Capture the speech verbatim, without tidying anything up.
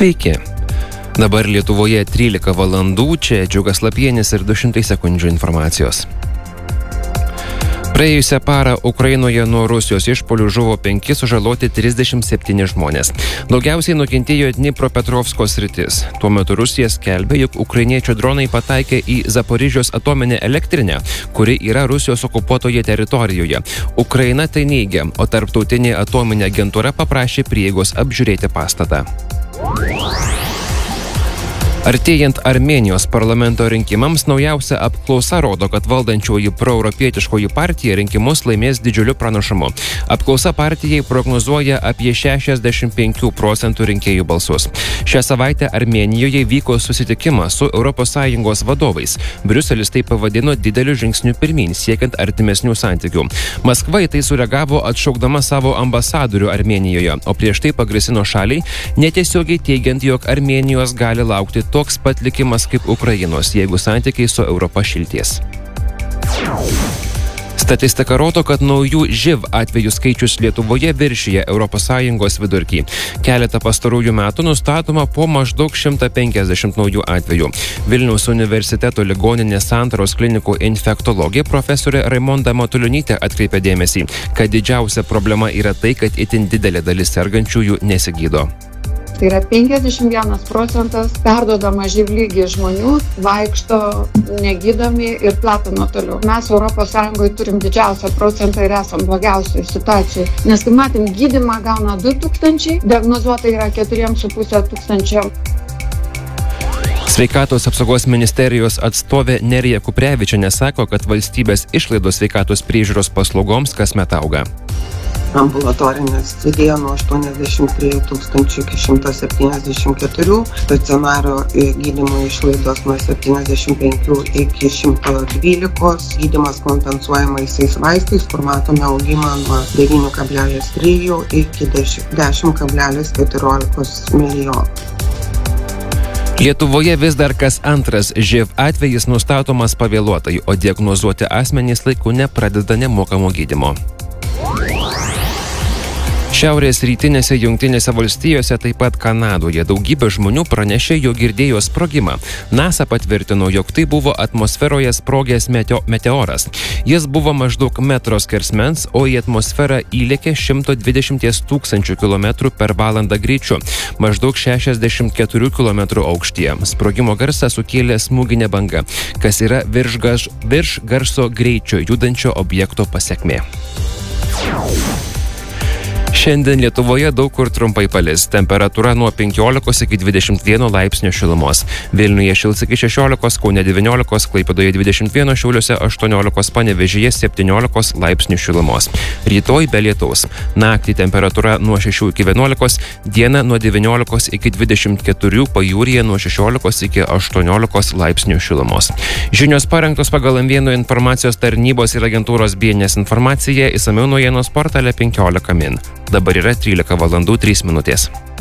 Sveiki. Dabar Lietuvoje trylika valandų, čia Džiugas Lapienis ir du šimtai sekundžių informacijos. Praėjusią parą Ukrainoje nuo Rusijos išpuolių žuvo penki, sužaloti trisdešimt septyni žmonės. Daugiausiai nukentėjo Dnipropetrovsko sritis. Tuo metu Rusija skelbė, jog ukrainiečių dronai pataikė į Zaporižės atominę elektrinę, kuri yra Rusijos okupuotoje teritorijoje. Ukraina tai neigia, o tarptautinė atominė agentūra paprašė prieigos apžiūrėti pastatą. Artėjant Armėnijos parlamento rinkimams, naujausia apklausa rodo, kad valdančioji proeuropietiškoji partija rinkimus laimės didžiuliu pranašumu. Apklausa partijai prognozuoja apie šešiasdešimt penkių procentų rinkėjų balsus. Šią savaitę Armėnijoje vyko susitikimas su Europos Sąjungos vadovais. Briuselis tai pavadino dideliu žingsniu pirmyn, siekiant artimesnių santykių. Maskva į tai sureagavo atšaukdama savo ambasadorių Armėnijoje, o prieš tai pagrasino šaliai, netiesiogiai teigiant, jog Armėnijos gali laukti toks pat likimas kaip Ukrainos, jeigu santykiai su Europa šilties. Statistika rodo, kad naujų živ atvejų skaičius Lietuvoje viršija Europos Sąjungos vidurkį. Keletą pastarųjų metų nustatoma po maždaug šimtą penkiasdešimt naujų atvejų. Vilniaus universiteto ligoninės Santaros klinikų infektologė profesorė Raimonda Matulionytė atkreipė dėmesį, kad didžiausia problema yra tai, kad itin didelė dalis sergančiųjų nesigydo. Tai yra penkiasdešimt vienas procentas perduodama živ lygį žmonių, vaikšto negydomi ir platino toliau. Mes Europos Sąjungoje turim didžiausią procentą ir esam blogiausioje situacijoje. Nes kai matėm, gydymą gauna du tūkstančiai, diagnozuota yra keturi su puse tūkstančio. Sveikatos apsaugos ministerijos atstovė Nerija Kuprevičienė sako, kad valstybės išlaidos sveikatos priežiūros paslaugoms kasmet auga. Ambulatorinė studija nuo aštuoniasdešimt trijų tūkstančių iki šimto septyniasdešimt keturių, stacionaro gydymo išlaidos nuo septyniasdešimt penkių iki šimto dvylikos, gydymas kompensuojamaisiais vaistais, kur matome augimą nuo devynių kablelis trijų iki dešimt kablelis keturiolikos milijonų. Lietuvoje vis dar kas antras živ atvejis nustatomas pavėluotai, o diagnozuoti asmenys laiku nepradeda nemokamo gydymo. Šiaurės rytinėse Jungtinėse valstijose, taip pat Kanadoje, daugybė žmonių pranešė, jog girdėjo sprogimą. NASA patvirtino, jog tai buvo atmosferoje sprogęs meteo- meteoras. Jis buvo maždaug metro skersmens, o į atmosferą įlėkė šimto dvidešimt tūkstančių kilometrų per valandą greičiu, maždaug šešiasdešimt keturių kilometrų aukštyje. Sprogimo garsą sukėlė smūginė banga, kas yra virš, gaž, virš garso greičio judančio objekto pasekmė. Šiandien Lietuvoje daug kur trumpai palis. Temperatūra nuo penkiolikos iki dvidešimt vieno laipsnio šilumos. Vilniuje šils iki šešiolikos, Kaune devyniolikos, Klaipėdoje dvidešimt vieno, Šiauliuose aštuoniolikos, Panevėžyje septyniolikos laipsnių šilumos. Rytoj be lietaus. Naktį temperatūra nuo šešių iki vienuolikos, dieną nuo devyniolikos iki dvidešimt keturių, pajūryje nuo šešiolikos iki aštuoniolikos laipsnių šilumos. Žinios parengtos pagal M vienas informacijos tarnybos ir agentūros B N S informaciją, išsamiau naujienos portale penkiolika min. Dabar yra trylika valandų trys minutės.